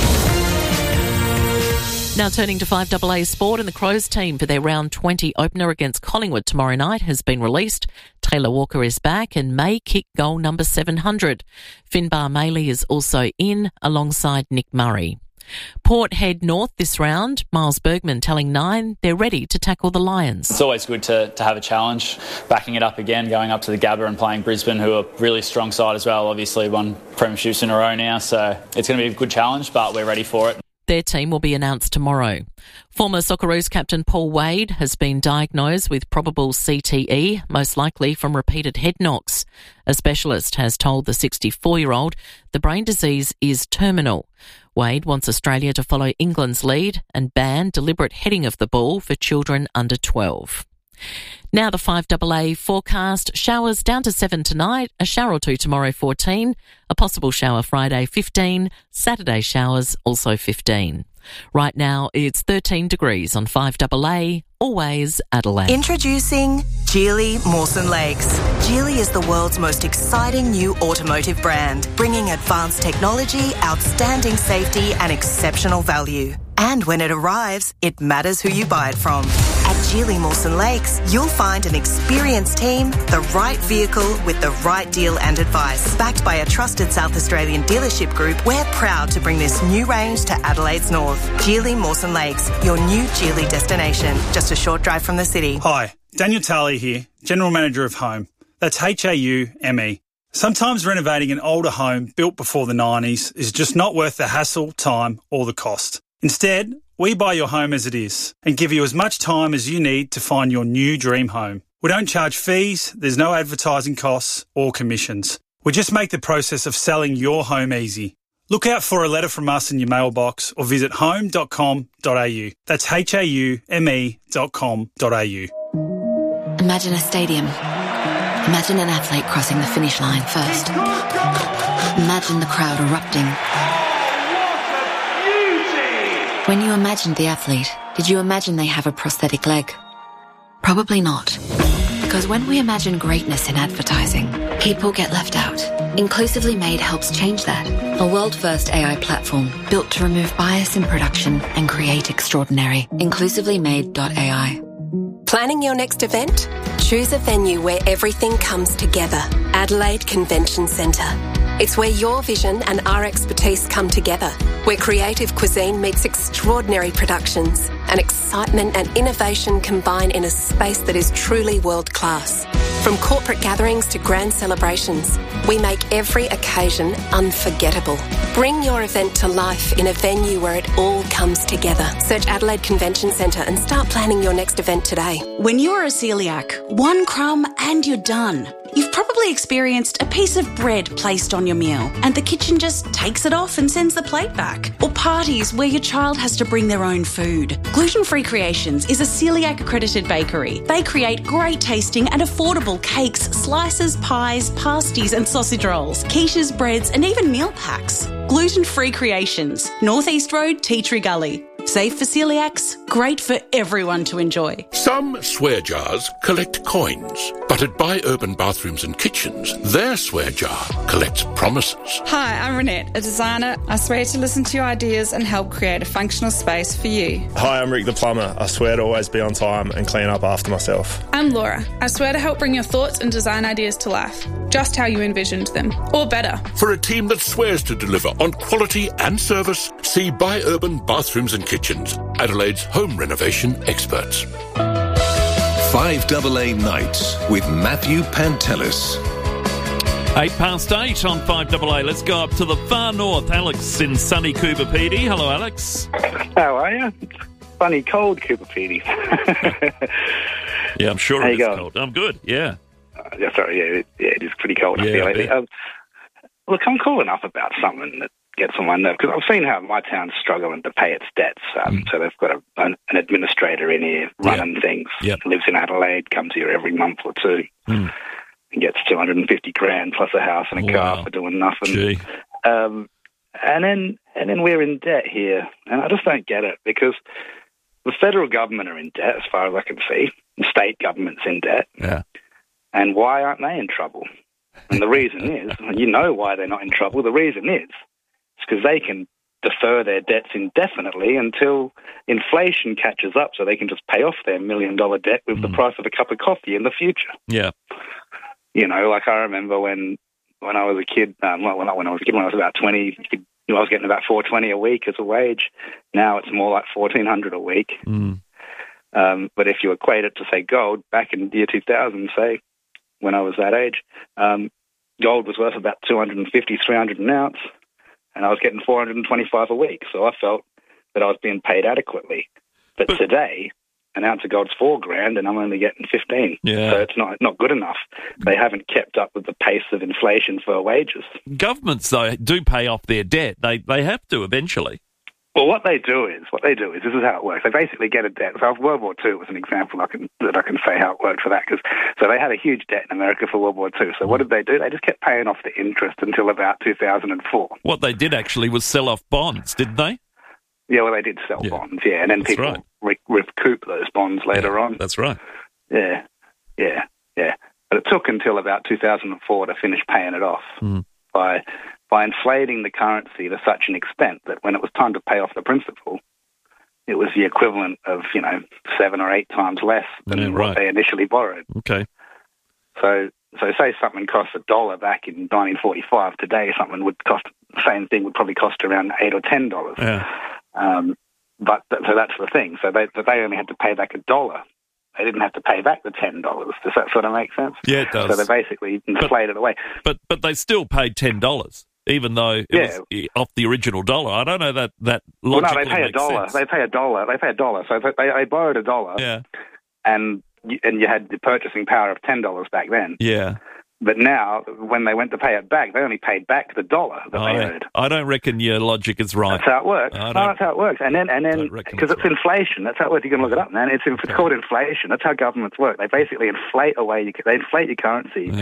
Now turning to five A A Sport, and the Crows team for their round twenty opener against Collingwood tomorrow night has been released. Taylor Walker is back and may kick goal number seven hundred. Finbar Maley is also in alongside Nick Murray. Port head north this round. Miles Bergman telling Nine they're ready to tackle the Lions. It's always good to, to have a challenge, backing it up again, going up to the Gabba and playing Brisbane, who are a really strong side as well. Obviously won premierships in a row now, so it's going to be a good challenge, but we're ready for it. Their team will be announced tomorrow. Former Socceroos captain Paul Wade has been diagnosed with probable C T E, most likely from repeated head knocks. A specialist has told the sixty-four-year-old the brain disease is terminal. Wade wants Australia to follow England's lead and ban deliberate heading of the ball for children under twelve. Now the five A A forecast. Showers down to seven tonight, a shower or two tomorrow fourteen, a possible shower Friday fifteen, Saturday showers also fifteen. Right now it's thirteen degrees on five A A, always Adelaide. Introducing Geely Mawson Lakes. Geely is the world's most exciting new automotive brand, bringing advanced technology, outstanding safety and exceptional value. And when it arrives, it matters who you buy it from. At Geely Mawson Lakes, you'll find an experienced team, the right vehicle with the right deal and advice. Backed by a trusted South Australian dealership group, we're proud to bring this new range to Adelaide's north. Geely Mawson Lakes, your new Geely destination. Just a short drive from the city. Hi, Daniel Talley here, General Manager of Home. That's H A U M E. Sometimes renovating an older home built before the nineties is just not worth the hassle, time or the cost. Instead, we buy your home as it is and give you as much time as you need to find your new dream home. We don't charge fees, there's no advertising costs or commissions. We just make the process of selling your home easy. Look out for a letter from us in your mailbox or visit home dot com dot a u. That's H A U M E dot com dot a u. Imagine a stadium. Imagine an athlete crossing the finish line first. Imagine the crowd erupting. When you imagined the athlete, did you imagine they have a prosthetic leg? Probably not. Because when we imagine greatness in advertising, people get left out. Inclusively Made helps change that. A world-first A I platform built to remove bias in production and create extraordinary. inclusively made dot A I. Planning your next event? Choose a venue where everything comes together. Adelaide Convention Centre. It's where your vision and our expertise come together, where creative cuisine meets extraordinary productions and excitement and innovation combine in a space that is truly world-class. From corporate gatherings to grand celebrations, we make every occasion unforgettable. Bring your event to life in a venue where it all comes together. Search Adelaide Convention Centre and start planning your next event today. When you are a celiac, one crumb and you're done. You've probably experienced a piece of bread placed on your meal and the kitchen just takes it off and sends the plate back. Or parties where your child has to bring their own food. Gluten Free Creations is a celiac accredited bakery. They create great tasting and affordable cakes, slices, pies, pasties and sausage rolls, quiches, breads and even meal packs. Gluten Free Creations, North East Road, Tea Tree Gully. Safe for celiacs, great for everyone to enjoy. Some swear jars collect coins, but at Buy Urban Bathrooms and Kitchens, their swear jar collects promises. Hi, I'm Renette, a designer. I swear to listen to your ideas and help create a functional space for you. Hi, I'm Rick the plumber. I swear to always be on time and clean up after myself. I'm Laura. I swear to help bring your thoughts and design ideas to life, just how you envisioned them, or better. For a team that swears to deliver on quality and service, see Buy Urban Bathrooms and Kitchens, Adelaide's home renovation experts. five A A Nights with Matthew Pantelis. Eight past eight on five A A. Let's go up to the far north. Alex in sunny Coober Pedy. Hello, Alex. How are you? Funny cold Coober Pedy. Yeah, I'm sure How it you is going? cold. I'm good, yeah. Uh, yeah, sorry, yeah, it, yeah, it is pretty cold. I Yeah, feel I lately. bet. Um, look, I'm calling up about something that gets on my nerve because I've seen how my town's struggling to pay its debts. Um, So they've got a, an, an administrator in here running things. Yep. Lives in Adelaide, comes here every month or two, Mm. and gets two hundred fifty grand plus a house and a car Wow. for doing nothing. Gee. Um, and then and then we're in debt here, and I just don't get it because the federal government are in debt as far as I can see. The state government's in debt. Yeah. And why aren't they in trouble? And the reason is, you know why they're not in trouble. The reason is, it's because they can defer their debts indefinitely until inflation catches up so they can just pay off their million dollar debt with the price of a cup of coffee in the future. Yeah. You know, like I remember when when I was a kid, um, well, not when I was a kid, when I was about twenty, you could, you know, I was getting about four twenty a week as a wage. Now it's more like fourteen hundred a week. Mm. Um, but if you equate it to, say, gold, back in the year two thousand, say, when I was that age, um, gold was worth about two hundred fifty, three hundred an ounce, and I was getting four hundred twenty-five a week. So I felt that I was being paid adequately. But, but today, an ounce of gold's four grand, and I'm only getting fifteen. Yeah. So it's not not good enough. They haven't kept up with the pace of inflation for wages. Governments, though, do pay off their debt. They they have to eventually. Well, what they do is, what they do is, this is how it works. They basically get a debt. So World War Two was an example I can, that I can say how it worked for that. Cause, so they had a huge debt in America for World War Two. So what did they do? They just kept paying off the interest until about two thousand four. What they did actually was sell off bonds, didn't they? Yeah, well, they did sell Yeah. bonds, yeah. And then That's people right. re- recoup those bonds later on. That's right. Yeah, yeah, yeah. But it took until about two thousand four to finish paying it off Mm. by by inflating the currency to such an extent that when it was time to pay off the principal, it was the equivalent of, you know, seven or eight times less than Yeah, what right. they initially borrowed. Okay. So, so say something cost a dollar back in nineteen forty-five. Today, something would cost the same thing would probably cost around eight or ten dollars. Yeah. Um, but th- so that's the thing. So they but they only had to pay back a dollar. They didn't have to pay back the ten dollars. Does that sort of make sense? Yeah, it does. So they basically inflated away. But but they still paid ten dollars, even though it Yeah. was off the original dollar. I don't know that that Well, no, logically they pay a makes dollar. sense. They pay a dollar. They pay a dollar. So they, they borrowed a dollar. Yeah. And you, and you had the purchasing power of ten dollars back then. Yeah. But now, when they went to pay it back, they only paid back the dollar that they I, owed. I don't reckon your logic is right. That's how it works. I No, don't- that's how it works. And then, and then, don't reckon because it's inflation. That's how it works. You can look it up, man. It's it's called inflation. That's how governments work. They basically inflate away. They inflate your currency Yeah.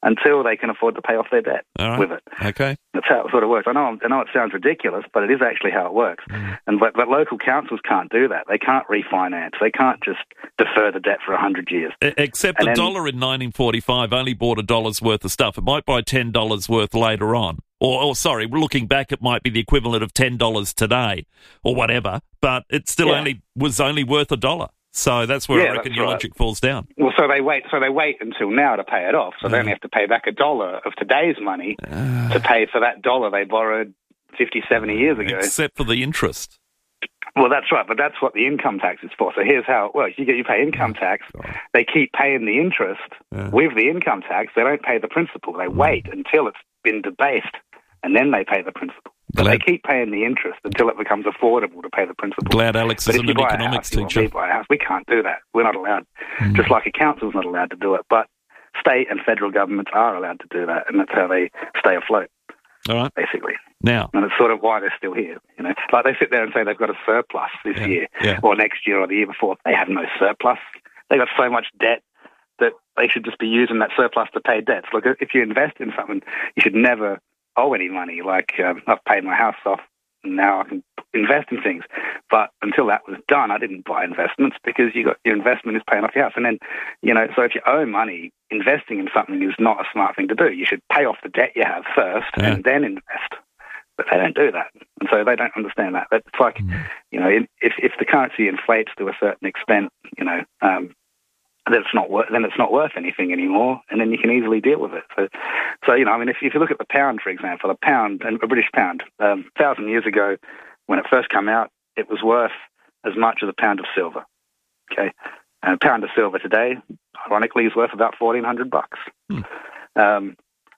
until they can afford to pay off their debt All right. with it. Okay. That's how it sort of works. I know, I know it sounds ridiculous, but it is actually how it works. Mm. And but, but local councils can't do that. They can't refinance. They can't just defer the debt for a hundred years. E- Except And the then- dollar in nineteen forty-five only bought a dollar's worth of stuff. It might buy ten dollars worth later on. Or, or, sorry, looking back, it might be the equivalent of ten dollars today or whatever, but it still Yeah. only was only worth a dollar. So that's where Yeah, I reckon that's your right. logic falls down. Well, so they wait. So they wait until now to pay it off. So they Yeah. only have to pay back a dollar of today's money to pay for that dollar they borrowed fifty, seventy years ago. Except for the interest. Well, that's right, but that's what the income tax is for. So here's how it works: you get you pay income tax. They keep paying the interest Yeah. with the income tax. They don't pay the principal. They wait until it's been debased, and then they pay the principal. But they keep paying the interest until it becomes affordable to pay the principal. Glad Alex But isn't if you an buy a economics house, you want teacher. me to buy a house. We can't do that. We're not allowed. Just like a council's not allowed to do it. But state and federal governments are allowed to do that, and that's how they stay afloat, All right. basically. Now, And it's sort of why they're still here. You know, like they sit there and say they've got a surplus this Yeah, year yeah. or next year or the year before. They have no surplus. They got so much debt that they should just be using that surplus to pay debts. Look, if you invest in something, you should never owe any money. Like um, I've paid my house off, and now I can invest in things. But until that was done, I didn't buy investments because you got your investment is paying off your house. And then, you know, so if you owe money, investing in something is not a smart thing to do. You should pay off the debt you have first Yeah. and then invest. But they don't do that, and so they don't understand that. But it's like, you know, if if the currency inflates to a certain extent, you know, um, then it's not worth then it's not worth anything anymore, and then you can easily deal with it. So, so you know, I mean, if, if you look at the pound, for example, a pound, and a British pound, um, a thousand years ago, when it first came out, it was worth as much as a pound of silver. Okay, and a pound of silver today, ironically, is worth about fourteen hundred bucks. Hmm. Um,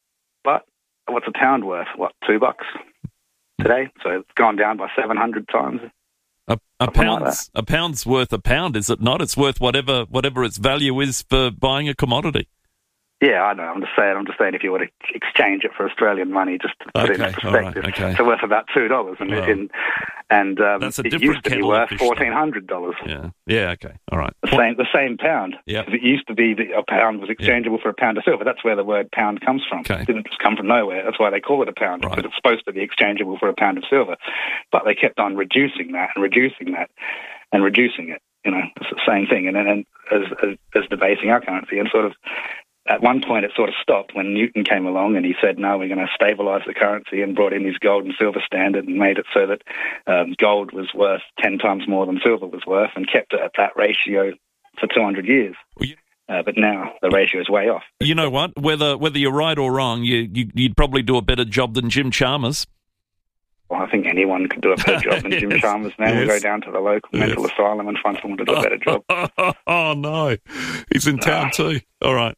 but what's a pound worth? What, two bucks today? So it's gone down by seven hundred times. A, a Something like pound's a pound's worth a pound, is it not? It's worth whatever whatever its value is for buying a commodity. Yeah, I know. I'm just saying. I'm just saying. If you were to exchange it for Australian money, just to put it Okay, in perspective, all right, okay. it's worth about two dollars, and Wow. in, and um, That's a it different used to be kettle of worth fish, fourteen hundred dollars. Yeah. Yeah. Okay. All right. The same, the same pound. Yeah. It used to be that a pound was exchangeable for a pound of silver. That's where the word pound comes from. Okay. It didn't just come from nowhere. That's why they call it a pound, Right. because it's supposed to be exchangeable for a pound of silver. But they kept on reducing that and reducing that and reducing it. You know, it's the same thing. And then and as, as as debasing our currency, and sort of at one point it sort of stopped when Newton came along and he said, no, we're going to stabilise the currency, and brought in his gold and silver standard and made it so that um, gold was worth ten times more than silver was worth, and kept it at that ratio for two hundred years. Uh, but now the ratio is way off. You know what? Whether whether you're right or wrong, you, you you'd probably do a better job than Jim Chalmers. Well, I think anyone could do a better job than Jim Yes, Chalmers now. yes. We'll go down to the local Yes. mental asylum and find someone to do a better job. Oh no, he's in town too. All right.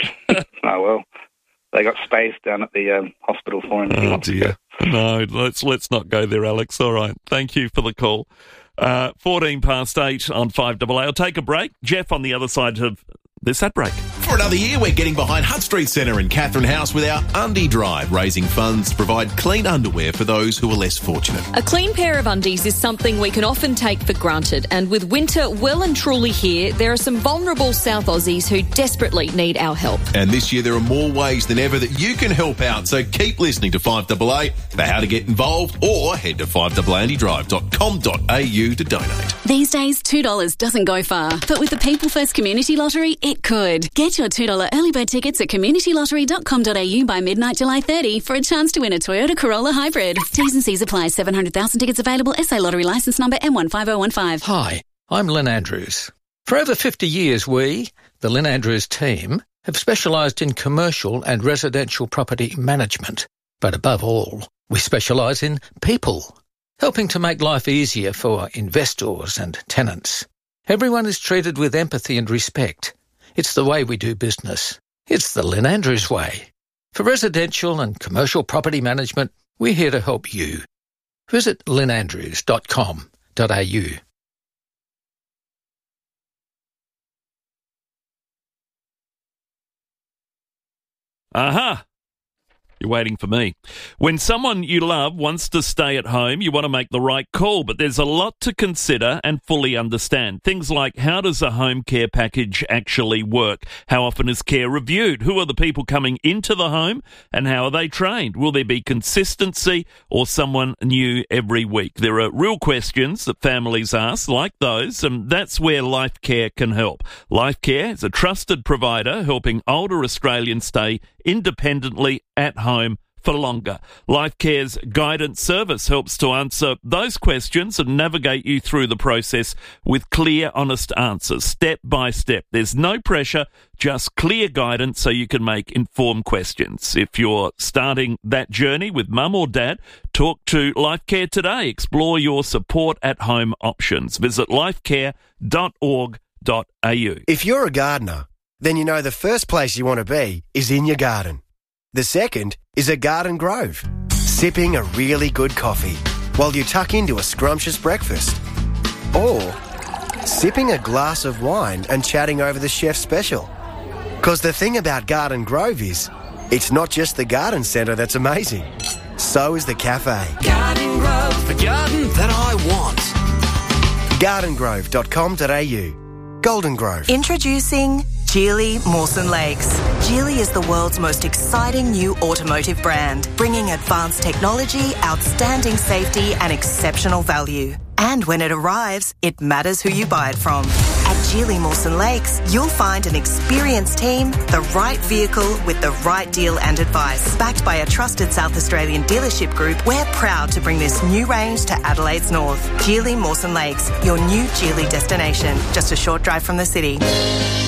Oh, well, they got space down at the um, hospital for him. if he Oh wants to dear. No, let's let's not go there, Alex. All right. Thank you for the call. Uh, fourteen past eight on five double A. I'll take a break. Jeff on the other side of this ad break. For another year, we're getting behind Hutt Street Centre in Catherine House with our Undie Drive, raising funds to provide clean underwear for those who are less fortunate. A clean pair of undies is something we can often take for granted, and with winter well and truly here, there are some vulnerable South Aussies who desperately need our help. And this year, there are more ways than ever that you can help out, so keep listening to five double A for how to get involved, or head to five double A andy drive dot com dot a u to donate. These days, two dollars doesn't go far, but with the People First Community Lottery, it could. Get your two dollars early bird tickets at community lottery dot com dot a u by midnight July thirtieth for a chance to win a Toyota Corolla Hybrid. T's and C's apply. seven hundred thousand tickets available. S A Lottery licence number M one five oh one five. Hi, I'm Lynn Andrews. For over fifty years, we, the Lynn Andrews team, have specialised in commercial and residential property management. But above all, we specialise in people, helping to make life easier for investors and tenants. Everyone is treated with empathy and respect. It's the way we do business. It's the Lynn Andrews way. For residential and commercial property management, we're here to help you. Visit lynn andrews dot com dot a u. Aha! You're waiting for me. When someone you love wants to stay at home, you want to make the right call, but there's a lot to consider and fully understand. Things like, how does a home care package actually work? How often is care reviewed? Who are the people coming into the home and how are they trained? Will there be consistency or someone new every week? There are real questions that families ask like those, and that's where Life Care can help. Life Care is a trusted provider helping older Australians stay independently at home for longer. Life Care's guidance service helps to answer those questions and navigate you through the process with clear, honest answers, step by step. There's no pressure, just clear guidance so you can make informed questions. If you're starting that journey with mum or dad, talk to Life Care today. Explore your support at home options. Visit lifecare dot org dot a u. If you're a gardener, then you know the first place you want to be is in your garden. The second is a garden grove, sipping a really good coffee while you tuck into a scrumptious breakfast. Or sipping a glass of wine and chatting over the chef's special. Because the thing about Garden Grove is, it's not just the garden centre that's amazing. So is the cafe. Garden Grove, the garden that I want. garden grove dot com dot a u. Golden Grove. Introducing Geely Mawson Lakes. Geely is the world's most exciting new automotive brand, bringing advanced technology, outstanding safety and exceptional value. And when it arrives, it matters who you buy it from. At Geely Mawson Lakes, you'll find an experienced team, the right vehicle with the right deal and advice. Backed by a trusted South Australian dealership group, we're proud to bring this new range to Adelaide's north. Geely Mawson Lakes, your new Geely destination, just a short drive from the city.